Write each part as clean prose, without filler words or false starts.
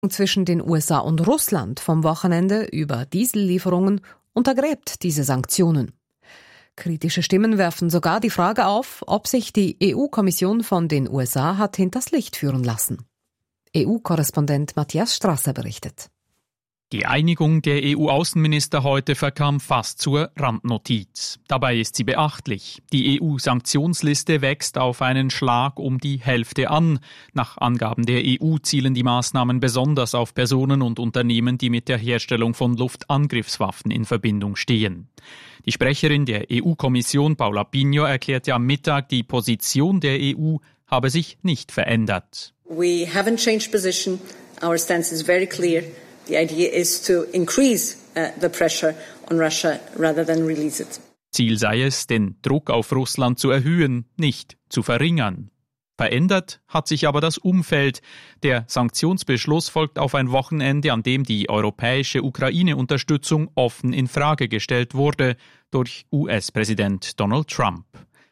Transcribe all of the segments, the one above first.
Zwischen den USA und Russland vom Wochenende über Diesellieferungen untergräbt diese Sanktionen. Kritische Stimmen werfen sogar die Frage auf, ob sich die EU-Kommission von den USA hat hinters Licht führen lassen. EU-Korrespondent Matthias Strasser berichtet. Die Einigung der EU-Außenminister heute verkam fast zur Randnotiz. Dabei ist sie beachtlich. Die EU-Sanktionsliste wächst auf einen Schlag um die Hälfte an. Nach Angaben der EU zielen die Maßnahmen besonders auf Personen und Unternehmen, die mit der Herstellung von Luftangriffswaffen in Verbindung stehen. Die Sprecherin der EU-Kommission, Paula Pinho, erklärte am Mittag, die Position der EU habe sich nicht verändert. We haven't changed position. Our stance is very clear. The idea is to increase the pressure on Russia rather than release it. Ziel sei es, den Druck auf Russland zu erhöhen, nicht zu verringern. Verändert hat sich aber das Umfeld. Der Sanktionsbeschluss folgt auf ein Wochenende, an dem die europäische Ukraine-Unterstützung offen in Frage gestellt wurde durch US-Präsident Donald Trump.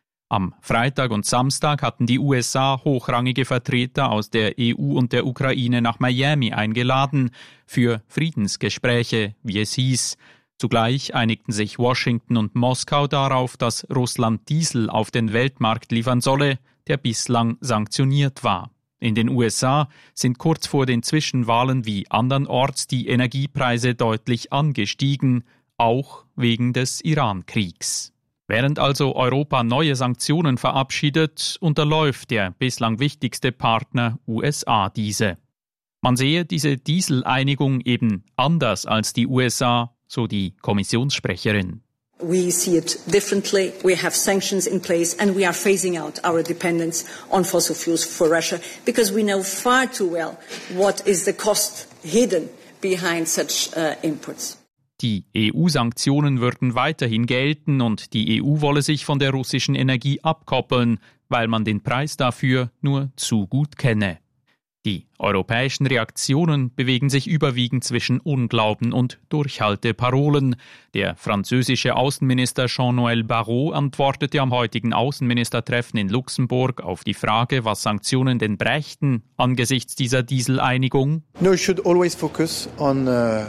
Am Freitag und Samstag hatten die USA hochrangige Vertreter aus der EU und der Ukraine nach Miami eingeladen für Friedensgespräche, wie es hieß. Zugleich einigten sich Washington und Moskau darauf, dass Russland Diesel auf den Weltmarkt liefern solle, der bislang sanktioniert war. In den USA sind kurz vor den Zwischenwahlen wie andernorts die Energiepreise deutlich angestiegen, auch wegen des Iran-Kriegs. Während also Europa neue Sanktionen verabschiedet, unterläuft der bislang wichtigste Partner USA diese. Man sehe diese Dieseleinigung eben anders als die USA, so die Kommissionssprecherin. We see it differently. We have sanctions in place and we are phasing out our dependence on fossil fuels for Russia because we know far too well what is the cost hidden behind such imports. Die EU-Sanktionen würden weiterhin gelten und die EU wolle sich von der russischen Energie abkoppeln, weil man den Preis dafür nur zu gut kenne. Die europäischen Reaktionen bewegen sich überwiegend zwischen Unglauben und Durchhalteparolen. Der französische Außenminister Jean-Noël Barrot antwortete am heutigen Außenministertreffen in Luxemburg auf die Frage, was Sanktionen denn brächten angesichts dieser Dieseleinigung. No, you should always focus on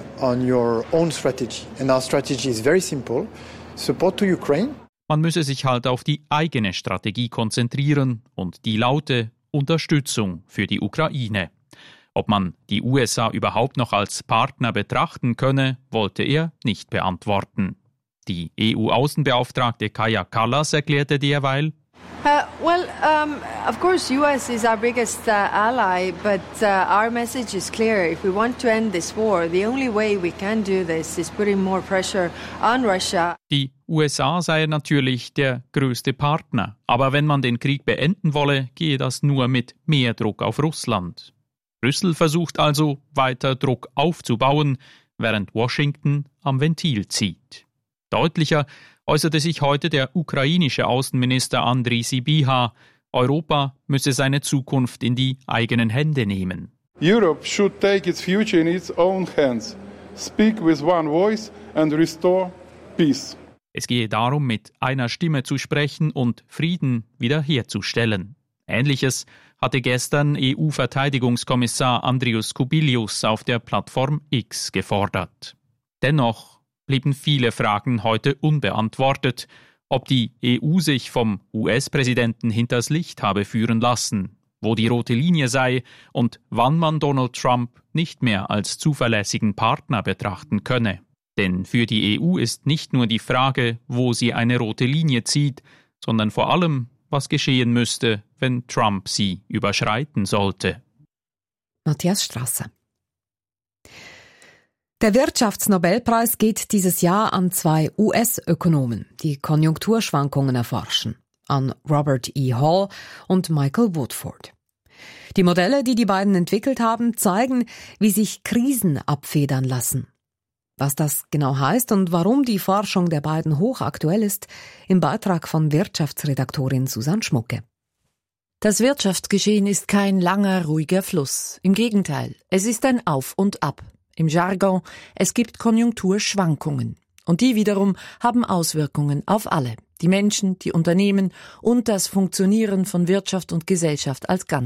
your own strategy. And our strategy is very simple. Support to Ukraine. Man müsse sich halt auf die eigene Strategie konzentrieren und die laute Unterstützung für die Ukraine. Ob man die USA überhaupt noch als Partner betrachten könne, wollte er nicht beantworten. Die EU-Außenbeauftragte Kaja Kallas erklärte derweil: Of course, US is our biggest ally, but our message is clear. If we want to end this war, the only way we can do this is putting more pressure on Russia. Die USA sei natürlich der größte Partner, aber wenn man den Krieg beenden wolle, gehe das nur mit mehr Druck auf Russland. Brüssel versucht also, weiter Druck aufzubauen, während Washington am Ventil zieht. Deutlicher äußerte sich heute der ukrainische Außenminister Andrii Sybiha. Europa müsse seine Zukunft in die eigenen Hände nehmen. Europe should take its future in its own hands, speak with one voice and restore peace. Es gehe darum, mit einer Stimme zu sprechen und Frieden wiederherzustellen. Ähnliches hatte gestern EU-Verteidigungskommissar Andrius Kubilius auf der Plattform X gefordert. Dennoch blieben viele Fragen heute unbeantwortet, ob die EU sich vom US-Präsidenten hinters Licht habe führen lassen, wo die rote Linie sei und wann man Donald Trump nicht mehr als zuverlässigen Partner betrachten könne. Denn für die EU ist nicht nur die Frage, wo sie eine rote Linie zieht, sondern vor allem, was geschehen müsste, wenn Trump sie überschreiten sollte. Matthias Strasser. Der Wirtschaftsnobelpreis geht dieses Jahr an 2 US-Ökonomen, die Konjunkturschwankungen erforschen, an Robert E. Hall und Michael Woodford. Die Modelle, die die beiden entwickelt haben, zeigen, wie sich Krisen abfedern lassen. Was das genau heißt und warum die Forschung der beiden hochaktuell ist, im Beitrag von Wirtschaftsredaktorin Susanne Schmucke. Das Wirtschaftsgeschehen ist kein langer, ruhiger Fluss. Im Gegenteil, es ist ein Auf und Ab. Im Jargon, es gibt Konjunkturschwankungen. Und die wiederum haben Auswirkungen auf alle. Die Menschen, die Unternehmen und das Funktionieren von Wirtschaft und Gesellschaft als Ganzem.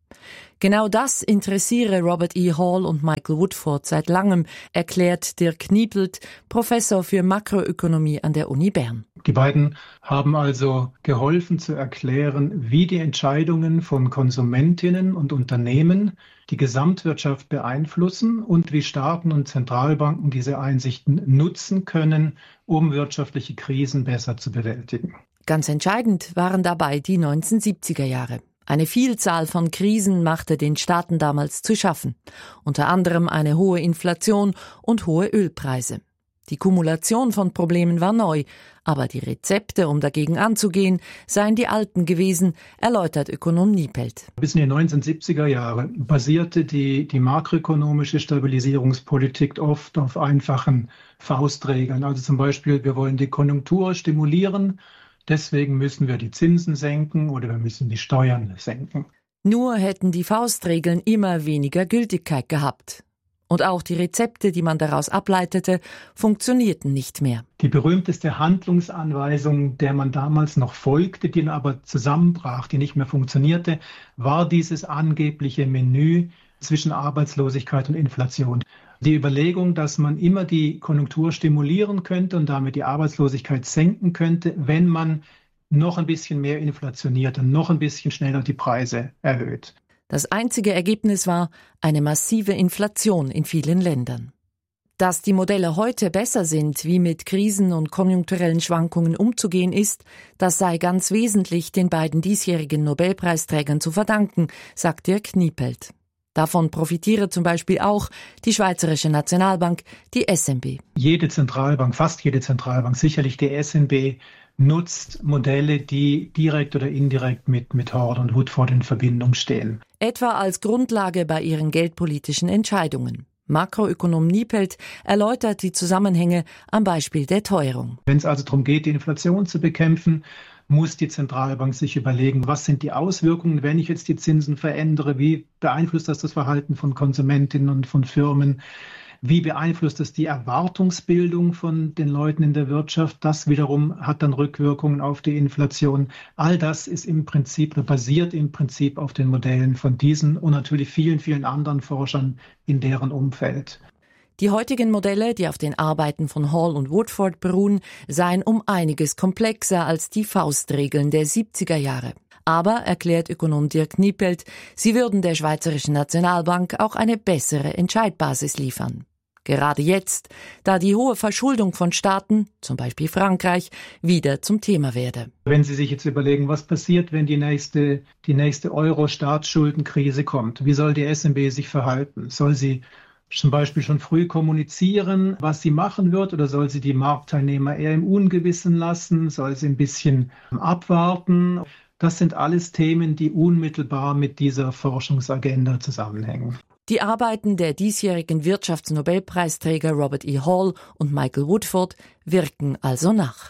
Genau das interessiere Robert E. Hall und Michael Woodford seit langem, erklärt Dirk Kniepelt, Professor für Makroökonomie an der Uni Bern. Die beiden haben also geholfen zu erklären, wie die Entscheidungen von Konsumentinnen und Unternehmen die Gesamtwirtschaft beeinflussen und wie Staaten und Zentralbanken diese Einsichten nutzen können, um wirtschaftliche Krisen besser zu bewältigen. Ganz entscheidend waren dabei die 1970er Jahre. Eine Vielzahl von Krisen machte den Staaten damals zu schaffen. Unter anderem eine hohe Inflation und hohe Ölpreise. Die Kumulation von Problemen war neu, aber die Rezepte, um dagegen anzugehen, seien die alten gewesen, erläutert Ökonom Kniepelt. Bis in die 1970er Jahre basierte die makroökonomische Stabilisierungspolitik oft auf einfachen Faustregeln. Also zum Beispiel, wir wollen die Konjunktur stimulieren, deswegen müssen wir die Zinsen senken oder wir müssen die Steuern senken. Nur hätten die Faustregeln immer weniger Gültigkeit gehabt. Und auch die Rezepte, die man daraus ableitete, funktionierten nicht mehr. Die berühmteste Handlungsanweisung, der man damals noch folgte, die aber zusammenbrach, die nicht mehr funktionierte, war dieses angebliche Menü zwischen Arbeitslosigkeit und Inflation. Die Überlegung, dass man immer die Konjunktur stimulieren könnte und damit die Arbeitslosigkeit senken könnte, wenn man noch ein bisschen mehr inflationiert und noch ein bisschen schneller die Preise erhöht. Das einzige Ergebnis war eine massive Inflation in vielen Ländern. Dass die Modelle heute besser sind, wie mit Krisen und konjunkturellen Schwankungen umzugehen ist, das sei ganz wesentlich den beiden diesjährigen Nobelpreisträgern zu verdanken, sagt Dirk Kniepelt. Davon profitiere zum Beispiel auch die Schweizerische Nationalbank, die SNB. Jede Zentralbank, fast jede Zentralbank, sicherlich die SNB, nutzt Modelle, die direkt oder indirekt mit Hall und Woodford in Verbindung stehen. Etwa als Grundlage bei ihren geldpolitischen Entscheidungen. Makroökonom Kniepelt erläutert die Zusammenhänge am Beispiel der Teuerung. Wenn es also darum geht, die Inflation zu bekämpfen, muss die Zentralbank sich überlegen, was sind die Auswirkungen, wenn ich jetzt die Zinsen verändere, wie beeinflusst das Verhalten von Konsumentinnen und von Firmen, wie beeinflusst das die Erwartungsbildung von den Leuten in der Wirtschaft, das wiederum hat dann Rückwirkungen auf die Inflation. All das ist im Prinzip oder basiert im Prinzip auf den Modellen von diesen und natürlich vielen, vielen anderen Forschern in deren Umfeld. Die heutigen Modelle, die auf den Arbeiten von Hall und Woodford beruhen, seien um einiges komplexer als die Faustregeln der 70er Jahre. Aber, erklärt Ökonom Dirk Kniepelt, sie würden der Schweizerischen Nationalbank auch eine bessere Entscheidbasis liefern. Gerade jetzt, da die hohe Verschuldung von Staaten, zum Beispiel Frankreich, wieder zum Thema werde. Wenn Sie sich jetzt überlegen, was passiert, wenn die nächste Euro-Staatsschuldenkrise kommt, wie soll die SNB sich verhalten? Soll sie zum Beispiel schon früh kommunizieren, was sie machen wird, oder soll sie die Marktteilnehmer eher im Ungewissen lassen? Soll sie ein bisschen abwarten? Das sind alles Themen, die unmittelbar mit dieser Forschungsagenda zusammenhängen. Die Arbeiten der diesjährigen Wirtschaftsnobelpreisträger Robert E. Hall und Michael Woodford wirken also nach.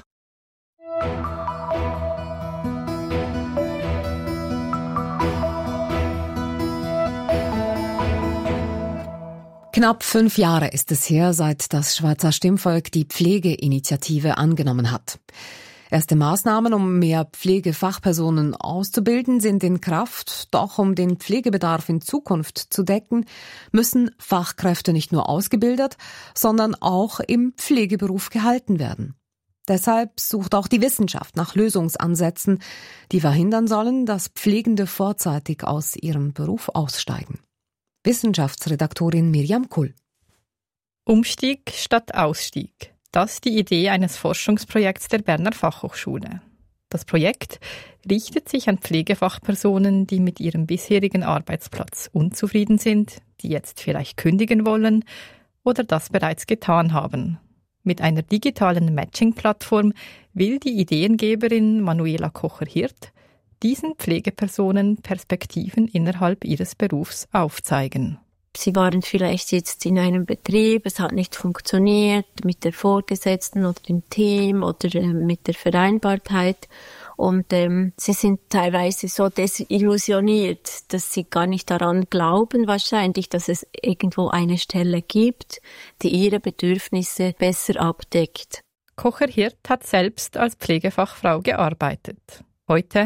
Knapp 5 Jahre ist es her, seit das Schweizer Stimmvolk die Pflegeinitiative angenommen hat. Erste Maßnahmen, um mehr Pflegefachpersonen auszubilden, sind in Kraft. Doch um den Pflegebedarf in Zukunft zu decken, müssen Fachkräfte nicht nur ausgebildet, sondern auch im Pflegeberuf gehalten werden. Deshalb sucht auch die Wissenschaft nach Lösungsansätzen, die verhindern sollen, dass Pflegende vorzeitig aus ihrem Beruf aussteigen. Wissenschaftsredaktorin Mirjam Kull. Umstieg statt Ausstieg. Das ist die Idee eines Forschungsprojekts der Berner Fachhochschule. Das Projekt richtet sich an Pflegefachpersonen, die mit ihrem bisherigen Arbeitsplatz unzufrieden sind, die jetzt vielleicht kündigen wollen oder das bereits getan haben. Mit einer digitalen Matching-Plattform will die Ideengeberin Manuela Kocher-Hirt diesen Pflegepersonen Perspektiven innerhalb ihres Berufs aufzeigen. Sie waren vielleicht jetzt in einem Betrieb, es hat nicht funktioniert mit der Vorgesetzten oder dem Team oder mit der Vereinbarkeit. Und sie sind teilweise so desillusioniert, dass sie gar nicht daran glauben wahrscheinlich, dass es irgendwo eine Stelle gibt, die ihre Bedürfnisse besser abdeckt. Kocher-Hirt hat selbst als Pflegefachfrau gearbeitet. Heute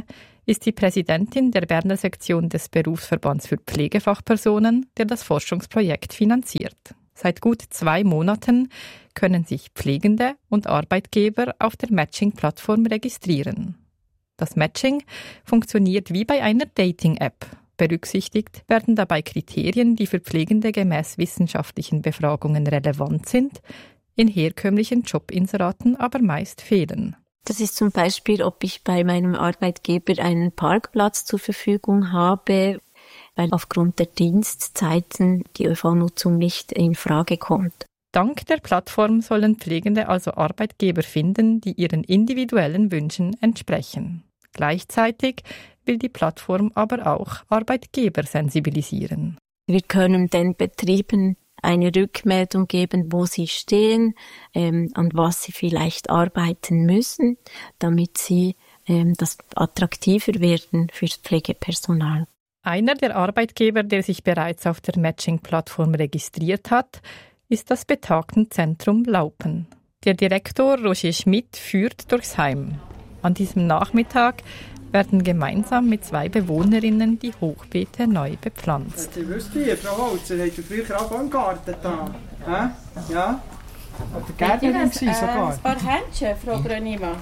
ist sie Präsidentin der Berner Sektion des Berufsverbands für Pflegefachpersonen, der das Forschungsprojekt finanziert. Seit gut 2 Monaten können sich Pflegende und Arbeitgeber auf der Matching-Plattform registrieren. Das Matching funktioniert wie bei einer Dating-App. Berücksichtigt werden dabei Kriterien, die für Pflegende gemäß wissenschaftlichen Befragungen relevant sind, in herkömmlichen Jobinseraten aber meist fehlen. Das ist zum Beispiel, ob ich bei meinem Arbeitgeber einen Parkplatz zur Verfügung habe, weil aufgrund der Dienstzeiten die ÖV-Nutzung nicht in Frage kommt. Dank der Plattform sollen Pflegende also Arbeitgeber finden, die ihren individuellen Wünschen entsprechen. Gleichzeitig will die Plattform aber auch Arbeitgeber sensibilisieren. Wir können den Betrieben eine Rückmeldung geben, wo sie stehen, an was sie vielleicht arbeiten müssen, damit sie das attraktiver werden fürs Pflegepersonal. Einer der Arbeitgeber, der sich bereits auf der Matching-Plattform registriert hat, ist das Betagtenzentrum Laupen. Der Direktor Roger Schmidt führt durchs Heim. An diesem Nachmittag werden gemeinsam mit 2 Bewohnerinnen die Hochbeete neu bepflanzt. Sie wisst ihr, Frau Holzer, habt ihr früher auch einen Garten da? Ja? Oder Gärtnerin sogar? Ein paar Händchen, Frau Brönnimann.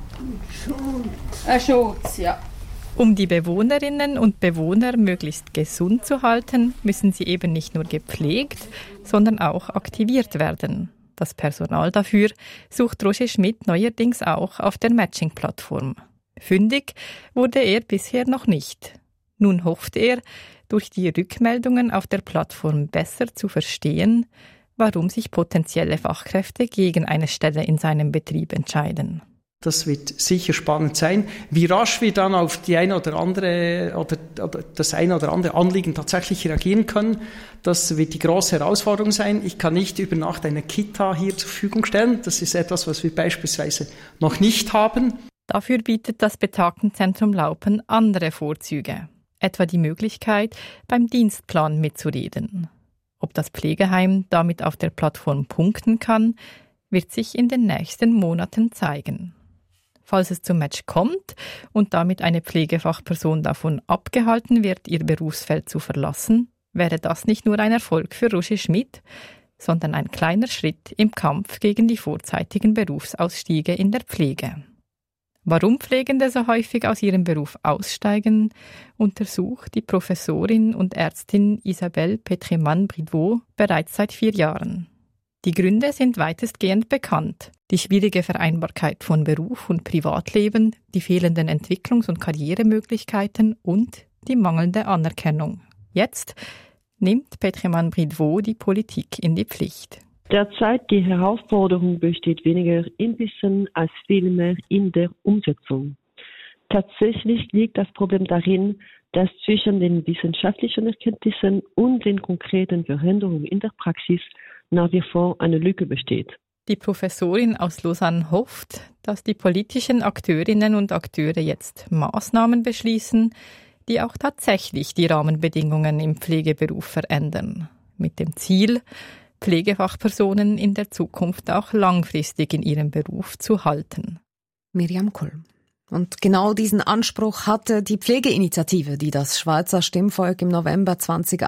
Ein Schutz, ja. Um die Bewohnerinnen und Bewohner möglichst gesund zu halten, müssen sie eben nicht nur gepflegt, sondern auch aktiviert werden. Das Personal dafür sucht Roger Schmidt neuerdings auch auf der Matching-Plattform. Fündig wurde er bisher noch nicht. Nun hofft er, durch die Rückmeldungen auf der Plattform besser zu verstehen, warum sich potenzielle Fachkräfte gegen eine Stelle in seinem Betrieb entscheiden. Das wird sicher spannend sein. Wie rasch wir dann auf die eine oder andere oder das eine oder andere Anliegen tatsächlich reagieren können, das wird die große Herausforderung sein. Ich kann nicht über Nacht eine Kita hier zur Verfügung stellen. Das ist etwas, was wir beispielsweise noch nicht haben. Dafür bietet das Betagtenzentrum Laupen andere Vorzüge, etwa die Möglichkeit, beim Dienstplan mitzureden. Ob das Pflegeheim damit auf der Plattform punkten kann, wird sich in den nächsten Monaten zeigen. Falls es zum Match kommt und damit eine Pflegefachperson davon abgehalten wird, ihr Berufsfeld zu verlassen, wäre das nicht nur ein Erfolg für Roger Schmidt, sondern ein kleiner Schritt im Kampf gegen die vorzeitigen Berufsausstiege in der Pflege. Warum Pflegende so häufig aus ihrem Beruf aussteigen, untersucht die Professorin und Ärztin Isabelle Petreman-Bridvaux bereits seit 4 Jahren. Die Gründe sind weitestgehend bekannt. Die schwierige Vereinbarkeit von Beruf und Privatleben, die fehlenden Entwicklungs- und Karrieremöglichkeiten und die mangelnde Anerkennung. Jetzt nimmt Petreman-Bridvaux die Politik in die Pflicht. Derzeit die Herausforderung besteht weniger im Wissen als vielmehr in der Umsetzung. Tatsächlich liegt das Problem darin, dass zwischen den wissenschaftlichen Erkenntnissen und den konkreten Veränderungen in der Praxis nach wie vor eine Lücke besteht. Die Professorin aus Lausanne hofft, dass die politischen Akteurinnen und Akteure jetzt Maßnahmen beschließen, die auch tatsächlich die Rahmenbedingungen im Pflegeberuf verändern. Mit dem Ziel, Pflegefachpersonen in der Zukunft auch langfristig in ihrem Beruf zu halten. Miriam Kull. Und genau diesen Anspruch hatte die Pflegeinitiative, die das Schweizer Stimmvolk im November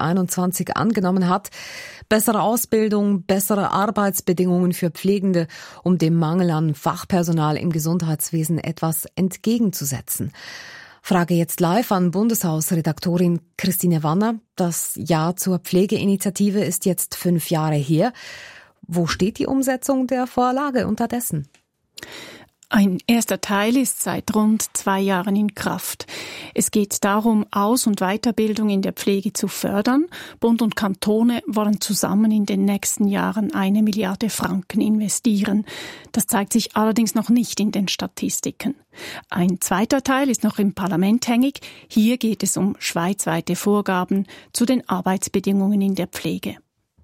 2021 angenommen hat. Bessere Ausbildung, bessere Arbeitsbedingungen für Pflegende, um dem Mangel an Fachpersonal im Gesundheitswesen etwas entgegenzusetzen. Frage jetzt live an Bundeshausredaktorin Christine Wanner. Das Jahr zur Pflegeinitiative ist jetzt 5 Jahre her. Wo steht die Umsetzung der Vorlage unterdessen? Ein erster Teil ist seit rund 2 Jahren in Kraft. Es geht darum, Aus- und Weiterbildung in der Pflege zu fördern. Bund und Kantone wollen zusammen in den nächsten Jahren 1 Milliarde Franken investieren. Das zeigt sich allerdings noch nicht in den Statistiken. Ein zweiter Teil ist noch im Parlament hängig. Hier geht es um schweizweite Vorgaben zu den Arbeitsbedingungen in der Pflege.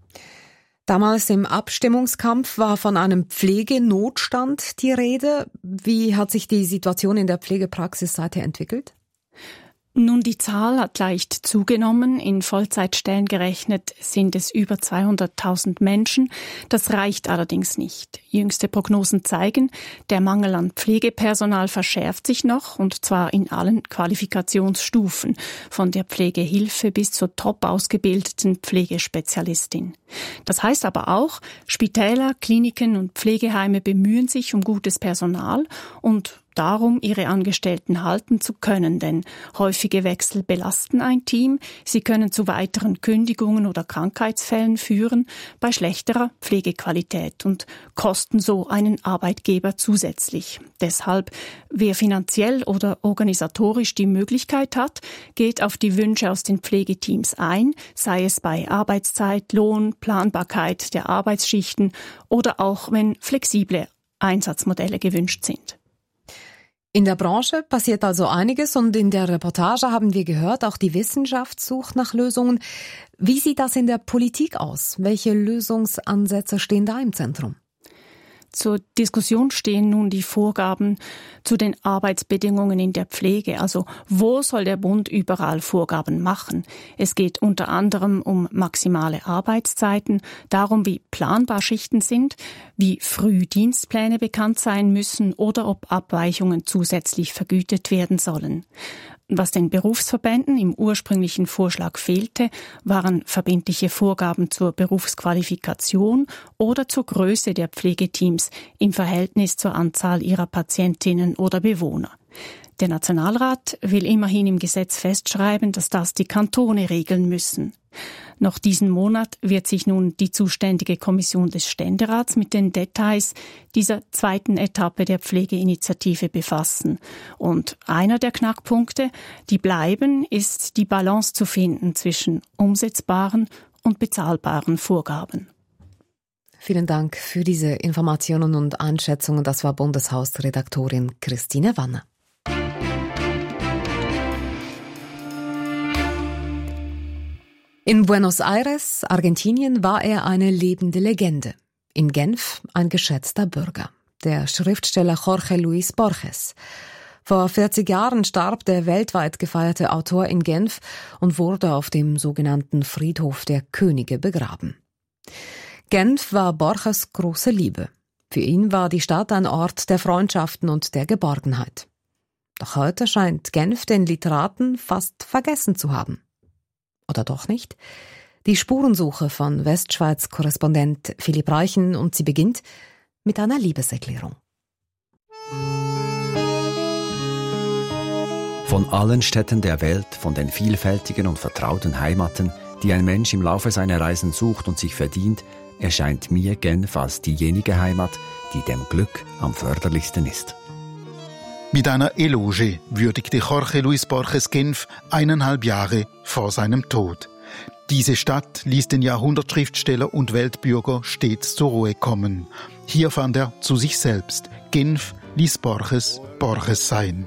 Damals im Abstimmungskampf war von einem Pflegenotstand die Rede. Wie hat sich die Situation in der Pflegepraxis seither entwickelt? Nun, die Zahl hat leicht zugenommen. In Vollzeitstellen gerechnet sind es über 200.000 Menschen. Das reicht allerdings nicht. Jüngste Prognosen zeigen, der Mangel an Pflegepersonal verschärft sich noch, und zwar in allen Qualifikationsstufen, von der Pflegehilfe bis zur top ausgebildeten Pflegespezialistin. Das heißt aber auch, Spitäler, Kliniken und Pflegeheime bemühen sich um gutes Personal und darum, ihre Angestellten halten zu können, denn häufige Wechsel belasten ein Team, sie können zu weiteren Kündigungen oder Krankheitsfällen führen, bei schlechterer Pflegequalität und kosten so einen Arbeitgeber zusätzlich. Deshalb, wer finanziell oder organisatorisch die Möglichkeit hat, geht auf die Wünsche aus den Pflegeteams ein, sei es bei Arbeitszeit, Lohn, Planbarkeit der Arbeitsschichten oder auch wenn flexible Einsatzmodelle gewünscht sind. In der Branche passiert also einiges und in der Reportage haben wir gehört, auch die Wissenschaft sucht nach Lösungen. Wie sieht das in der Politik aus? Welche Lösungsansätze stehen da im Zentrum? Zur Diskussion stehen nun die Vorgaben zu den Arbeitsbedingungen in der Pflege. Also wo soll der Bund überall Vorgaben machen? Es geht unter anderem um maximale Arbeitszeiten, darum, wie planbar Schichten sind, wie früh Dienstpläne bekannt sein müssen oder ob Abweichungen zusätzlich vergütet werden sollen. Was den Berufsverbänden im ursprünglichen Vorschlag fehlte, waren verbindliche Vorgaben zur Berufsqualifikation oder zur Größe der Pflegeteams im Verhältnis zur Anzahl ihrer Patientinnen oder Bewohner. Der Nationalrat will immerhin im Gesetz festschreiben, dass das die Kantone regeln müssen. Noch diesen Monat wird sich nun die zuständige Kommission des Ständerats mit den Details dieser zweiten Etappe der Pflegeinitiative befassen. Und einer der Knackpunkte, die bleiben, ist die Balance zu finden zwischen umsetzbaren und bezahlbaren Vorgaben. Vielen Dank für diese Informationen und Einschätzungen. Das war Bundeshausredaktorin Christine Wanner. In Buenos Aires, Argentinien, war er eine lebende Legende. In Genf ein geschätzter Bürger, der Schriftsteller Jorge Luis Borges. Vor 40 Jahren starb der weltweit gefeierte Autor in Genf und wurde auf dem sogenannten Friedhof der Könige begraben. Genf war Borges große Liebe. Für ihn war die Stadt ein Ort der Freundschaften und der Geborgenheit. Doch heute scheint Genf den Literaten fast vergessen zu haben. Oder doch nicht? Die Spurensuche von Westschweiz-Korrespondent Philipp Reichen, und sie beginnt mit einer Liebeserklärung. Von allen Städten der Welt, von den vielfältigen und vertrauten Heimaten, die ein Mensch im Laufe seiner Reisen sucht und sich verdient, erscheint mir Genf als diejenige Heimat, die dem Glück am förderlichsten ist. Mit einer Eloge würdigte Jorge Luis Borges Genf 1,5 Jahre vor seinem Tod. Diese Stadt ließ den Jahrhundertschriftsteller und Weltbürger stets zur Ruhe kommen. Hier fand er zu sich selbst. Genf ließ Borges Borges sein.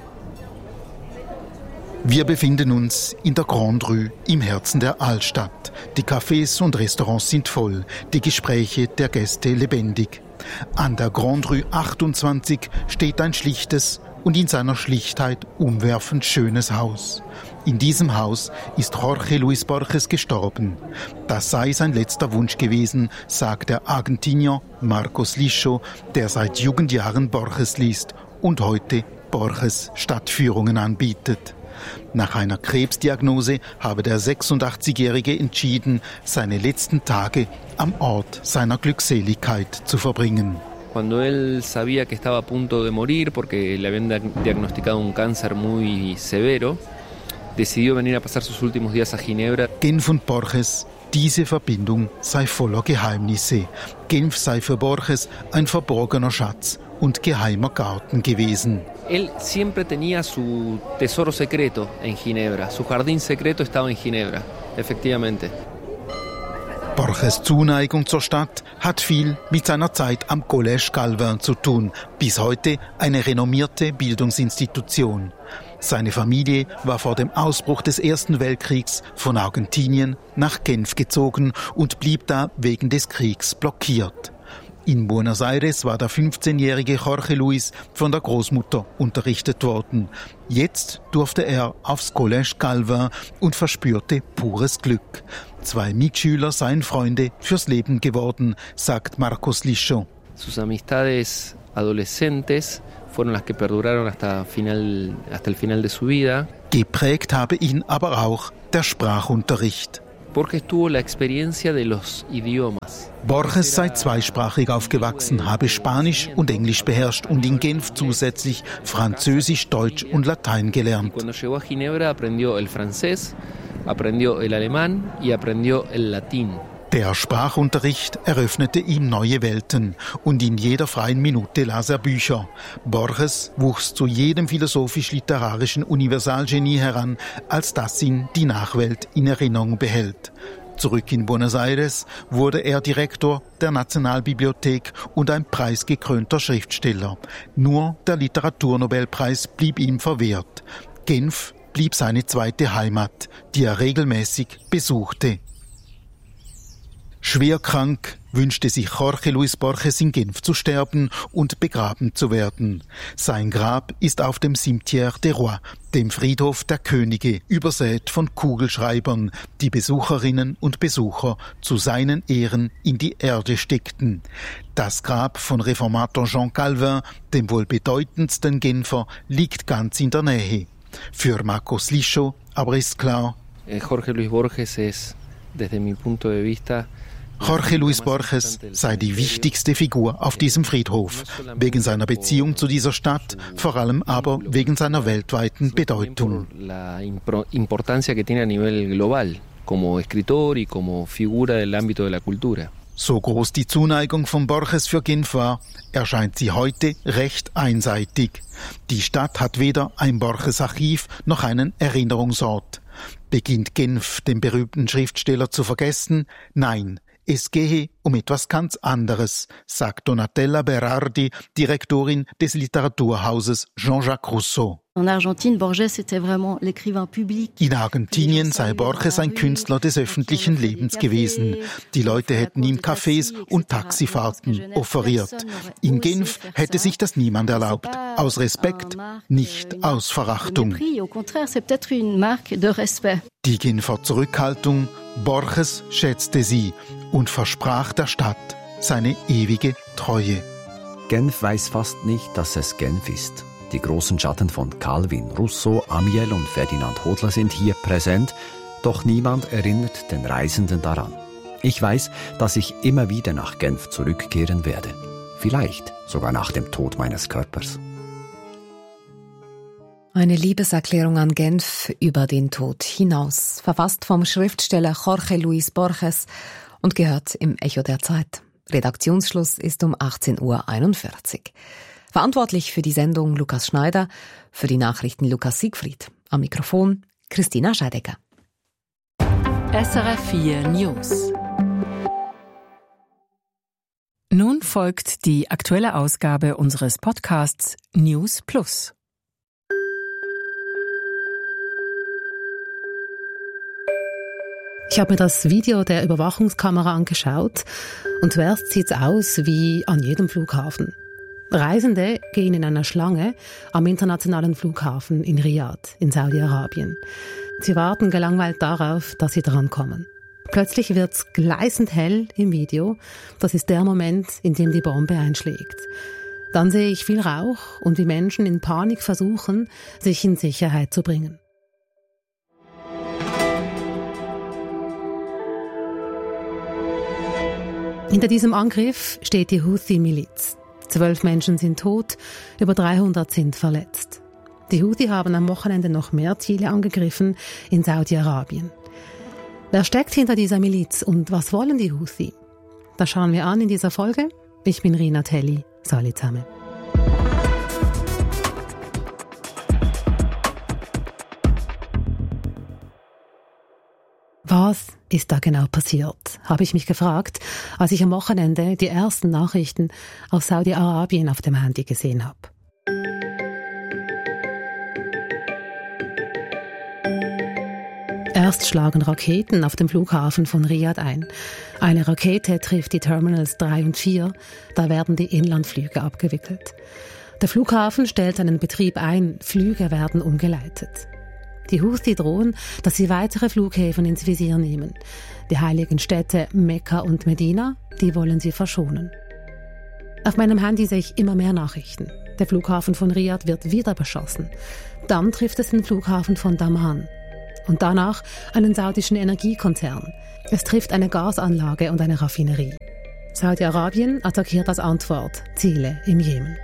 Wir befinden uns in der Grande Rue im Herzen der Altstadt. Die Cafés und Restaurants sind voll, die Gespräche der Gäste lebendig. An der Grande Rue 28 steht ein schlichtes und in seiner Schlichtheit umwerfend schönes Haus. In diesem Haus ist Jorge Luis Borges gestorben. Das sei sein letzter Wunsch gewesen, sagt der Argentinier Marcos Liscio, der seit Jugendjahren Borges liest und heute Borges Stadtführungen anbietet. Nach einer Krebsdiagnose habe der 86-Jährige entschieden, seine letzten Tage am Ort seiner Glückseligkeit zu verbringen. Cuando él sabía que estaba a punto de morir porque le habían diagnosticado un cáncer muy severo, decidió venir a pasar sus últimos días a Ginebra. Genf und Borges, diese Verbindung sei voller Geheimnisse. Genf sei für Borges ein verborgener Schatz und geheimer Garten gewesen. Él siempre tenía su tesoro secreto en Ginebra, su jardín secreto estaba en Ginebra, efectivamente. Borges Zuneigung zur Stadt hat viel mit seiner Zeit am Collège Calvin zu tun, bis heute eine renommierte Bildungsinstitution. Seine Familie war vor dem Ausbruch des Ersten Weltkriegs von Argentinien nach Genf gezogen und blieb da wegen des Kriegs blockiert. In Buenos Aires war der 15-jährige Jorge Luis von der Großmutter unterrichtet worden. Jetzt durfte er aufs Collège Calvin und verspürte pures Glück. 2 Mitschüler seien Freunde fürs Leben geworden, sagt Marcos Liscio. Sus amistades adolescentes fueron las que perduraron hasta el final de su vida. Geprägt habe ihn aber auch der Sprachunterricht. Borges tuvo la experiencia de los idiomas. Borges sei zweisprachig aufgewachsen, habe Spanisch und Englisch beherrscht und in Genf zusätzlich Französisch, Deutsch und Latein gelernt. Cuando llegó a Ginebra aprendió el francés, aprendió el alemán y aprendió el latín. Der Sprachunterricht eröffnete ihm neue Welten und in jeder freien Minute las er Bücher. Borges wuchs zu jedem philosophisch-literarischen Universalgenie heran, als das ihn die Nachwelt in Erinnerung behält. Zurück in Buenos Aires wurde er Direktor der Nationalbibliothek und ein preisgekrönter Schriftsteller. Nur der Literaturnobelpreis blieb ihm verwehrt. Genf blieb seine zweite Heimat, die er regelmäßig besuchte. Schwer krank wünschte sich Jorge Luis Borges in Genf zu sterben und begraben zu werden. Sein Grab ist auf dem Cimetière des Rois, dem Friedhof der Könige, übersät von Kugelschreibern, die Besucherinnen und Besucher zu seinen Ehren in die Erde steckten. Das Grab von Reformator Jean Calvin, dem wohl bedeutendsten Genfer, liegt ganz in der Nähe. Für Marcos Liscio aber ist klar, Jorge Luis Borges es, desde mi punto de vista, Jorge Luis Borges sei die wichtigste Figur auf diesem Friedhof, wegen seiner Beziehung zu dieser Stadt, vor allem aber wegen seiner weltweiten Bedeutung. La importancia que tiene a nivel global, como escritor y como figura del ámbito de la cultura. So groß die Zuneigung von Borges für Genf war, erscheint sie heute recht einseitig. Die Stadt hat weder ein Borges-Archiv noch einen Erinnerungsort. Beginnt Genf, den berühmten Schriftsteller, zu vergessen? Nein. Es gehe um etwas ganz anderes, sagt Donatella Berardi, Direktorin des Literaturhauses Jean-Jacques Rousseau. In Argentinien sei Borges ein Künstler des öffentlichen Lebens gewesen. Die Leute hätten ihm Cafés und Taxifahrten offeriert. In Genf hätte sich das niemand erlaubt. Aus Respekt, nicht aus Verachtung. Die Genfer Zurückhaltung, Borges schätzte sie und versprach der Stadt seine ewige Treue. Genf weiß fast nicht, dass es Genf ist. Die großen Schatten von Calvin, Rousseau, Amiel und Ferdinand Hodler sind hier präsent, doch niemand erinnert den Reisenden daran. Ich weiß, dass ich immer wieder nach Genf zurückkehren werde. Vielleicht sogar nach dem Tod meines Körpers. Eine Liebeserklärung an Genf über den Tod hinaus, verfasst vom Schriftsteller Jorge Luis Borges und gehört im Echo der Zeit. Redaktionsschluss ist um 18:41 Uhr. Verantwortlich für die Sendung Lukas Schneider, für die Nachrichten Lukas Siegfried. Am Mikrofon Christina Scheidecker. SRF 4 News. Nun folgt die aktuelle Ausgabe unseres Podcasts News Plus. Ich habe mir das Video der Überwachungskamera angeschaut und zuerst sieht es aus wie an jedem Flughafen. Reisende gehen in einer Schlange am internationalen Flughafen in Riyadh in Saudi-Arabien. Sie warten gelangweilt darauf, dass sie drankommen. Plötzlich wird es gleißend hell im Video. Das ist der Moment, in dem die Bombe einschlägt. Dann sehe ich viel Rauch und wie Menschen in Panik versuchen, sich in Sicherheit zu bringen. Hinter diesem Angriff steht die Houthi-Miliz. 12 Menschen sind tot, über 300 sind verletzt. Die Houthi haben am Wochenende noch mehr Ziele angegriffen in Saudi-Arabien. Wer steckt hinter dieser Miliz und was wollen die Houthi? Das schauen wir an in dieser Folge. Ich bin Rina Telli. Salut zusammen. Was ist da genau passiert, habe ich mich gefragt, als ich am Wochenende die ersten Nachrichten aus Saudi-Arabien auf dem Handy gesehen habe. Erst schlagen Raketen auf dem Flughafen von Riyadh ein. Eine Rakete trifft die Terminals 3 und 4, da werden die Inlandflüge abgewickelt. Der Flughafen stellt einen Betrieb ein, Flüge werden umgeleitet. Die Houthi drohen, dass sie weitere Flughäfen ins Visier nehmen. Die heiligen Städte Mekka und Medina, die wollen sie verschonen. Auf meinem Handy sehe ich immer mehr Nachrichten. Der Flughafen von Riyadh wird wieder beschossen. Dann trifft es den Flughafen von Dammam. Und danach einen saudischen Energiekonzern. Es trifft eine Gasanlage und eine Raffinerie. Saudi-Arabien attackiert als Antwort Ziele im Jemen.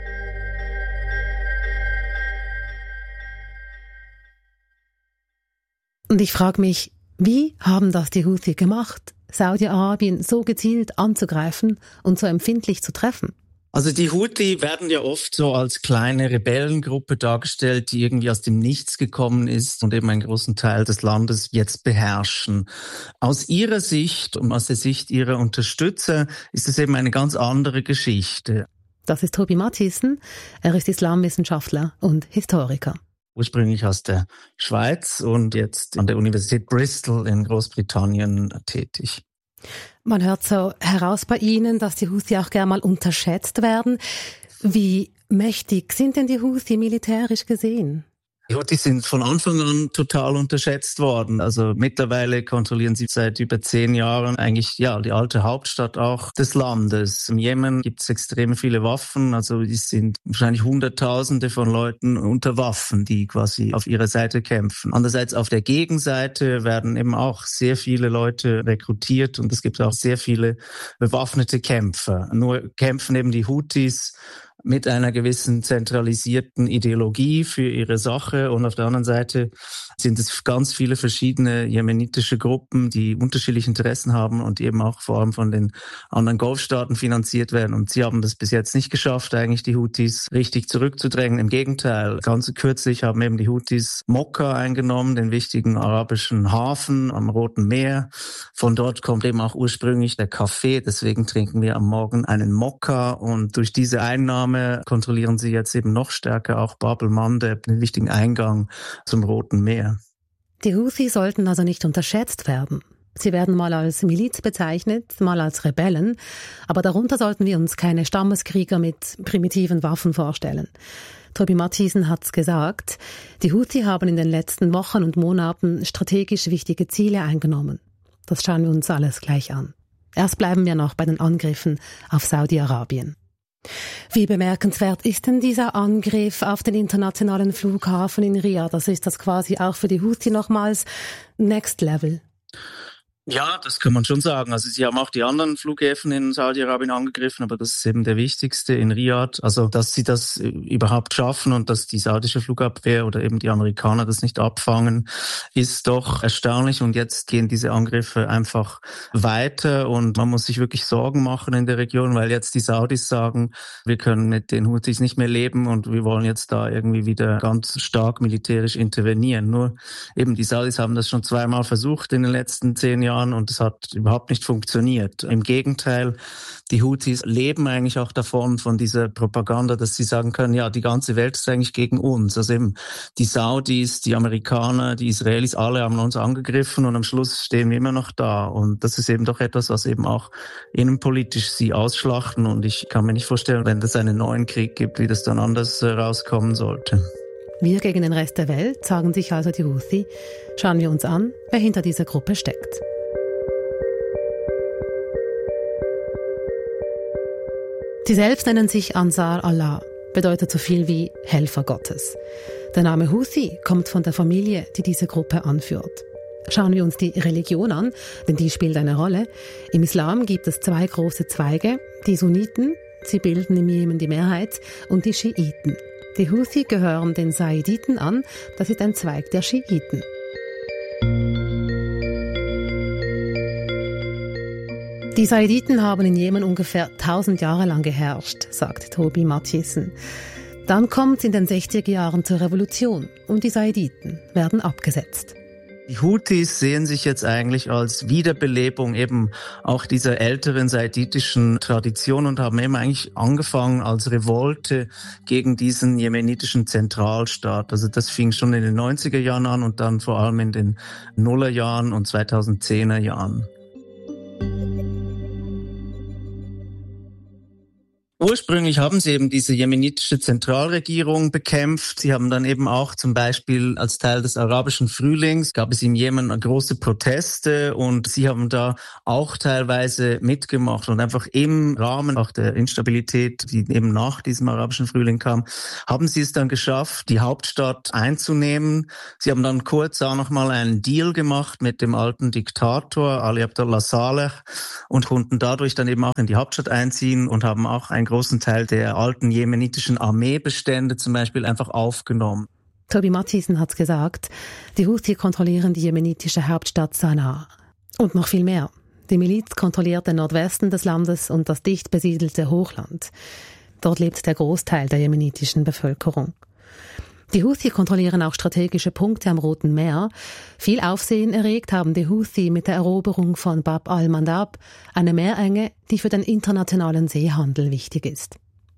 Und ich frage mich, wie haben das die Houthi gemacht, Saudi-Arabien so gezielt anzugreifen und so empfindlich zu treffen? Also die Houthi werden ja oft so als kleine Rebellengruppe dargestellt, die irgendwie aus dem Nichts gekommen ist und eben einen großen Teil des Landes jetzt beherrschen. Aus ihrer Sicht und aus der Sicht ihrer Unterstützer ist es eben eine ganz andere Geschichte. Das ist Toby Mathiesen. Er ist Islamwissenschaftler und Historiker. Ursprünglich aus der Schweiz und jetzt an der Universität Bristol in Großbritannien tätig. Man hört so heraus bei Ihnen, dass die Houthi auch gerne mal unterschätzt werden. Wie mächtig sind denn die Houthi militärisch gesehen? Die Houthi sind von Anfang an total unterschätzt worden. Also mittlerweile kontrollieren sie seit über 10 Jahren eigentlich die alte Hauptstadt auch des Landes. Im Jemen gibt es extrem viele Waffen. Also es sind wahrscheinlich Hunderttausende von Leuten unter Waffen, die quasi auf ihrer Seite kämpfen. Andererseits auf der Gegenseite werden eben auch sehr viele Leute rekrutiert und es gibt auch sehr viele bewaffnete Kämpfer. Nur kämpfen eben die Houthis mit einer gewissen zentralisierten Ideologie für ihre Sache und auf der anderen Seite sind es ganz viele verschiedene jemenitische Gruppen, die unterschiedliche Interessen haben und die eben auch vor allem von den anderen Golfstaaten finanziert werden und sie haben das bis jetzt nicht geschafft, eigentlich die Houthis richtig zurückzudrängen. Im Gegenteil, ganz kürzlich haben eben die Houthis Mokka eingenommen, den wichtigen arabischen Hafen am Roten Meer. Von dort kommt eben auch ursprünglich der Kaffee, deswegen trinken wir am Morgen einen Mokka und durch diese Einnahme kontrollieren sie jetzt eben noch stärker auch Bab el-Mandeb, den wichtigen Eingang zum Roten Meer. Die Houthi sollten also nicht unterschätzt werden. Sie werden mal als Miliz bezeichnet, mal als Rebellen, aber darunter sollten wir uns keine Stammeskrieger mit primitiven Waffen vorstellen. Toby Mathiesen hat's gesagt, die Houthi haben in den letzten Wochen und Monaten strategisch wichtige Ziele eingenommen. Das schauen wir uns alles gleich an. Erst bleiben wir noch bei den Angriffen auf Saudi-Arabien. Wie bemerkenswert ist denn dieser Angriff auf den internationalen Flughafen in Riyadh? Das ist das quasi auch für die Houthi nochmals Next Level. Ja, das kann man schon sagen. Also sie haben auch die anderen Flughäfen in Saudi-Arabien angegriffen, aber das ist eben der wichtigste in Riyadh. Also dass sie das überhaupt schaffen und dass die saudische Flugabwehr oder eben die Amerikaner das nicht abfangen, ist doch erstaunlich. Und jetzt gehen diese Angriffe einfach weiter und man muss sich wirklich Sorgen machen in der Region, weil jetzt die Saudis sagen, wir können mit den Houthis nicht mehr leben und wir wollen jetzt da irgendwie wieder ganz stark militärisch intervenieren. Nur eben die Saudis haben das schon 2-mal versucht in den letzten 10 Jahren. Und es hat überhaupt nicht funktioniert. Im Gegenteil, die Houthis leben eigentlich auch davon, von dieser Propaganda, dass sie sagen können, ja, die ganze Welt ist eigentlich gegen uns. Also eben die Saudis, die Amerikaner, die Israelis, alle haben uns angegriffen und am Schluss stehen wir immer noch da. Und das ist eben doch etwas, was eben auch innenpolitisch sie ausschlachten. Und ich kann mir nicht vorstellen, wenn es einen neuen Krieg gibt, wie das dann anders rauskommen sollte. Wir gegen den Rest der Welt, sagen sich also die Houthi. Schauen wir uns an, wer hinter dieser Gruppe steckt. Sie selbst nennen sich Ansar Allah, bedeutet so viel wie Helfer Gottes. Der Name Houthi kommt von der Familie, die diese Gruppe anführt. Schauen wir uns die Religion an, denn die spielt eine Rolle. Im Islam gibt es 2 große Zweige, die Sunniten, sie bilden im Jemen die Mehrheit, und die Schiiten. Die Houthi gehören den Saiditen an, das ist ein Zweig der Schiiten. Die Saiditen haben in Jemen ungefähr 1000 Jahre lang geherrscht, sagt Toby Mathiesen. Dann kommt es in den 60er Jahren zur Revolution und die Saiditen werden abgesetzt. Die Houthis sehen sich jetzt eigentlich als Wiederbelebung eben auch dieser älteren saiditischen Tradition und haben eben eigentlich angefangen als Revolte gegen diesen jemenitischen Zentralstaat. Also das fing schon in den 90er Jahren an und dann vor allem in den Nullerjahren und 2010er Jahren. Ursprünglich haben sie eben diese jemenitische Zentralregierung bekämpft. Sie haben dann eben auch zum Beispiel als Teil des arabischen Frühlings, gab es im Jemen große Proteste und sie haben da auch teilweise mitgemacht und einfach im Rahmen auch der Instabilität, die eben nach diesem arabischen Frühling kam, haben sie es dann geschafft, die Hauptstadt einzunehmen. Sie haben dann kurz auch nochmal einen Deal gemacht mit dem alten Diktator Ali Abdullah Saleh und konnten dadurch dann eben auch in die Hauptstadt einziehen und haben auch einen großen Teil der alten jemenitischen Armeebestände zum Beispiel einfach aufgenommen. Toby Matthiesen hat es gesagt, die Houthi kontrollieren die jemenitische Hauptstadt Sanaa. Und noch viel mehr. Die Miliz kontrolliert den Nordwesten des Landes und das dicht besiedelte Hochland. Dort lebt der Großteil der jemenitischen Bevölkerung. Die Houthi kontrollieren auch strategische Punkte am Roten Meer. Viel Aufsehen erregt haben die Houthi mit der Eroberung von Bab al-Mandab, eine Meerenge, die für den internationalen Seehandel wichtig ist.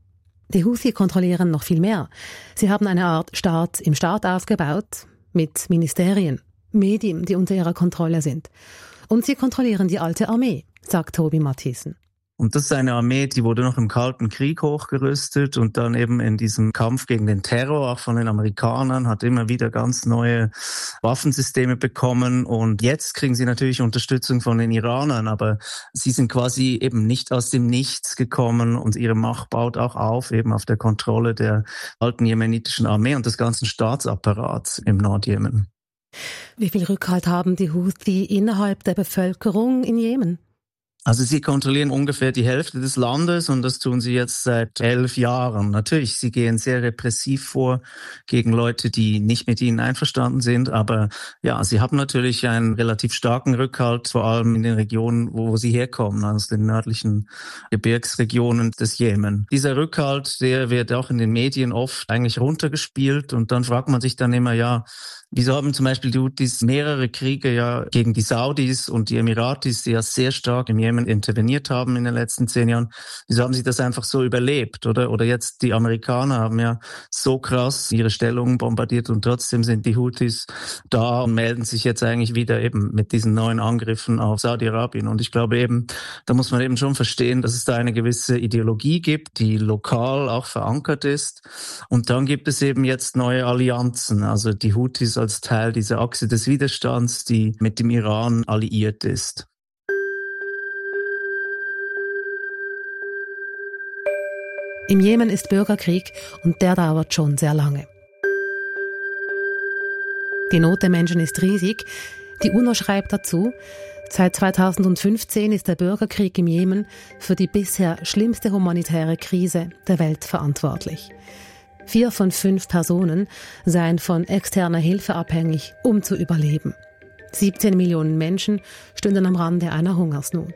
Die Houthi kontrollieren noch viel mehr. Sie haben eine Art Staat im Staat aufgebaut, mit Ministerien, Medien, die unter ihrer Kontrolle sind. Und sie kontrollieren die alte Armee, sagt Toby Matthiesen. Und das ist eine Armee, die wurde noch im Kalten Krieg hochgerüstet und dann eben in diesem Kampf gegen den Terror, auch von den Amerikanern, hat immer wieder ganz neue Waffensysteme bekommen. Und jetzt kriegen sie natürlich Unterstützung von den Iranern, aber sie sind quasi eben nicht aus dem Nichts gekommen und ihre Macht baut auch auf, eben auf der Kontrolle der alten jemenitischen Armee und des ganzen Staatsapparats im Nordjemen. Wie viel Rückhalt haben die Houthi innerhalb der Bevölkerung in Jemen? Also sie kontrollieren ungefähr die Hälfte des Landes und das tun sie jetzt seit 11 Jahren. Natürlich, sie gehen sehr repressiv vor gegen Leute, die nicht mit ihnen einverstanden sind, aber ja, sie haben natürlich einen relativ starken Rückhalt, vor allem in den Regionen, wo sie herkommen, aus den nördlichen Gebirgsregionen des Jemen. Dieser Rückhalt, der wird auch in den Medien oft eigentlich runtergespielt und dann fragt man sich dann immer, ja, wieso haben zum Beispiel die Houthis mehrere Kriege ja gegen die Saudis und die Emiratis, die ja sehr stark im Jemen interveniert haben in den letzten 10 Jahren, wieso haben sie das einfach so überlebt, oder? Oder jetzt die Amerikaner haben ja so krass ihre Stellungen bombardiert und trotzdem sind die Houthis da und melden sich jetzt eigentlich wieder eben mit diesen neuen Angriffen auf Saudi-Arabien. Und ich glaube eben, da muss man eben schon verstehen, dass es da eine gewisse Ideologie gibt, die lokal auch verankert ist. Und dann gibt es eben jetzt neue Allianzen, also die Houthis als Teil dieser Achse des Widerstands, die mit dem Iran alliiert ist. Im Jemen ist Bürgerkrieg und der dauert schon sehr lange. Die Not der Menschen ist riesig. Die UNO schreibt dazu, seit 2015 ist der Bürgerkrieg im Jemen für die bisher schlimmste humanitäre Krise der Welt verantwortlich. 4 von 5 Personen seien von externer Hilfe abhängig, um zu überleben. 17 Millionen Menschen stünden am Rande einer Hungersnot.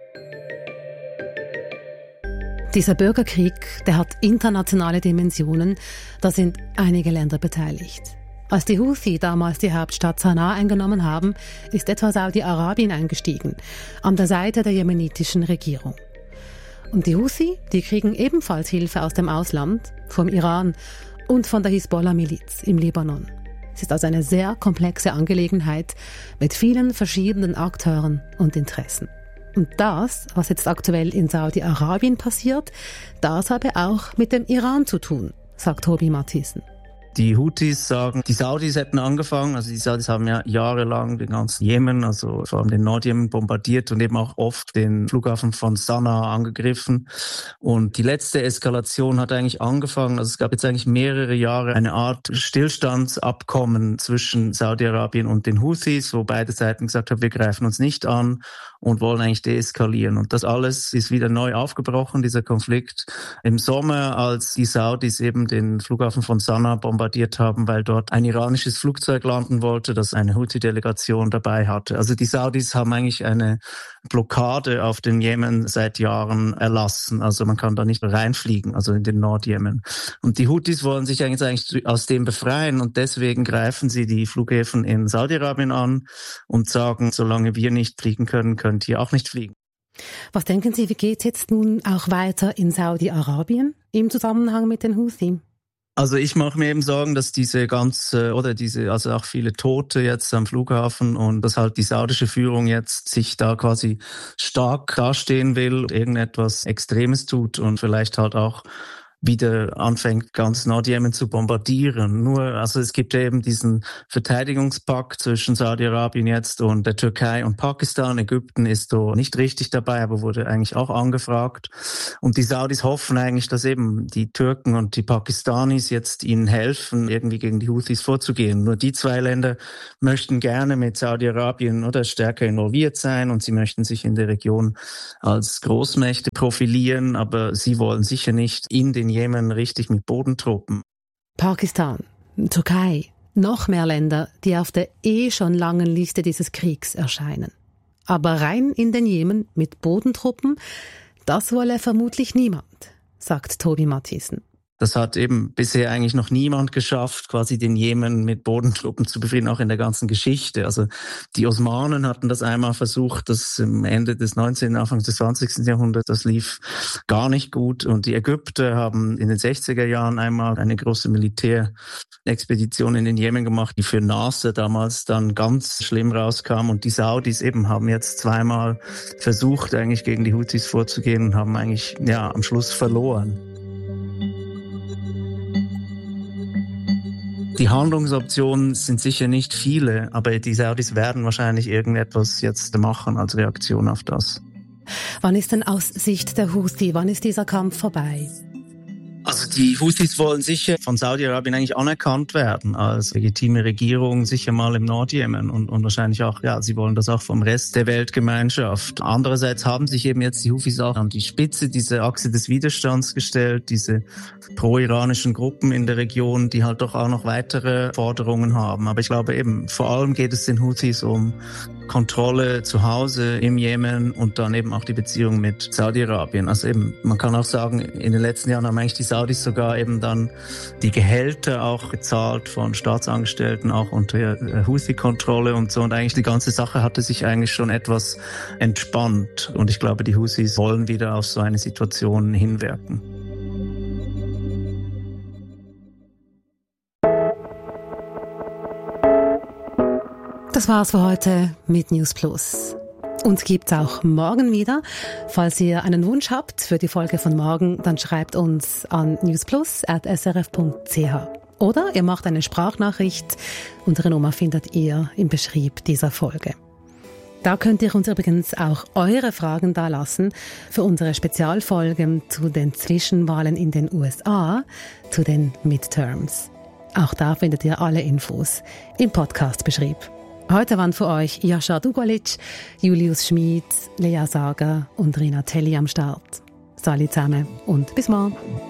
Dieser Bürgerkrieg, der hat internationale Dimensionen, da sind einige Länder beteiligt. Als die Houthi damals die Hauptstadt Sanaa eingenommen haben, ist etwa Saudi-Arabien eingestiegen, an der Seite der jemenitischen Regierung. Und die Houthi, die kriegen ebenfalls Hilfe aus dem Ausland, vom Iran und von der Hisbollah-Miliz im Libanon. Es ist also eine sehr komplexe Angelegenheit mit vielen verschiedenen Akteuren und Interessen. Und das, was jetzt aktuell in Saudi-Arabien passiert, das habe auch mit dem Iran zu tun, sagt Toby Matthiesen. Die Houthis sagen, die Saudis hätten angefangen, also die Saudis haben ja jahrelang den ganzen Jemen, also vor allem den Nordjemen bombardiert und eben auch oft den Flughafen von Sanaa angegriffen. Und die letzte Eskalation hat eigentlich angefangen, also es gab jetzt eigentlich mehrere Jahre eine Art Stillstandsabkommen zwischen Saudi-Arabien und den Houthis, wo beide Seiten gesagt haben, wir greifen uns nicht an. und wollen eigentlich deeskalieren. Und das alles ist wieder neu aufgebrochen, dieser Konflikt im Sommer, als die Saudis eben den Flughafen von Sanaa bombardiert haben, weil dort ein iranisches Flugzeug landen wollte, das eine Houthi-Delegation dabei hatte. Also die Saudis haben eigentlich eine Blockade auf den Jemen seit Jahren erlassen. Also man kann da nicht reinfliegen, also in den Nordjemen. Und die Houthis wollen sich eigentlich aus dem befreien und deswegen greifen sie die Flughäfen in Saudi-Arabien an und sagen, solange wir nicht fliegen können, könnt ihr auch nicht fliegen. Was denken Sie, wie geht es jetzt nun auch weiter in Saudi-Arabien im Zusammenhang mit den Houthi? Also ich mache mir eben Sorgen, dass also auch viele Tote jetzt am Flughafen und dass halt die saudische Führung jetzt sich da quasi stark dastehen will, irgendetwas Extremes tut und vielleicht halt auch wieder anfängt, ganz Nordjemen zu bombardieren. Also es gibt ja eben diesen Verteidigungspakt zwischen Saudi-Arabien jetzt und der Türkei und Pakistan. Ägypten ist so nicht richtig dabei, aber wurde eigentlich auch angefragt. Und die Saudis hoffen eigentlich, dass eben die Türken und die Pakistanis jetzt ihnen helfen, irgendwie gegen die Houthis vorzugehen. Nur die zwei Länder möchten gerne mit Saudi-Arabien stärker involviert sein und sie möchten sich in der Region als Großmächte profilieren, aber sie wollen sicher nicht in den Jemen richtig mit Bodentruppen. Pakistan, Türkei, noch mehr Länder, die auf der schon langen Liste dieses Kriegs erscheinen. Aber rein in den Jemen mit Bodentruppen, das wolle vermutlich niemand, sagt Toby Matthiesen. Das hat eben bisher eigentlich noch niemand geschafft, quasi den Jemen mit Bodentruppen zu befrieden, auch in der ganzen Geschichte. Also die Osmanen hatten das einmal versucht, das im Ende des 19., Anfang des 20. Jahrhunderts, das lief gar nicht gut. Und die Ägypter haben in den 60er Jahren einmal eine große Militärexpedition in den Jemen gemacht, die für Nasser damals dann ganz schlimm rauskam. Und die Saudis eben haben jetzt zweimal versucht, eigentlich gegen die Houthis vorzugehen und haben eigentlich am Schluss verloren. Die Handlungsoptionen sind sicher nicht viele, aber die Saudis werden wahrscheinlich irgendetwas jetzt machen als Reaktion auf das. Wann ist denn aus Sicht der Houthi, wann ist dieser Kampf vorbei? Also die Houthis wollen sicher von Saudi-Arabien eigentlich anerkannt werden als legitime Regierung, sicher mal im Nordjemen und wahrscheinlich auch, sie wollen das auch vom Rest der Weltgemeinschaft. Andererseits haben sich eben jetzt die Houthis auch an die Spitze dieser Achse des Widerstands gestellt, diese pro-iranischen Gruppen in der Region, die halt doch auch noch weitere Forderungen haben. Aber ich glaube eben, vor allem geht es den Houthis um Kontrolle zu Hause im Jemen und dann eben auch die Beziehung mit Saudi-Arabien. Also eben, man kann auch sagen, in den letzten Jahren haben eigentlich die Saudis sogar eben dann die Gehälter auch gezahlt von Staatsangestellten, auch unter Houthi-Kontrolle und so. Und eigentlich die ganze Sache hatte sich eigentlich schon etwas entspannt. Und ich glaube, die Houthis wollen wieder auf so eine Situation hinwirken. Das war's für heute mit News Plus. Uns gibt's auch morgen wieder. Falls ihr einen Wunsch habt für die Folge von morgen, dann schreibt uns an newsplus@srf.ch. Oder ihr macht eine Sprachnachricht. Unsere Nummer findet ihr im Beschrieb dieser Folge. Da könnt ihr uns übrigens auch eure Fragen dalassen für unsere Spezialfolgen zu den Zwischenwahlen in den USA, zu den Midterms. Auch da findet ihr alle Infos im Podcast-Beschrieb. Heute waren für euch Jascha Dugolic, Julius Schmid, Lea Sager und Rina Telli am Start. Salut zusammen und bis morgen.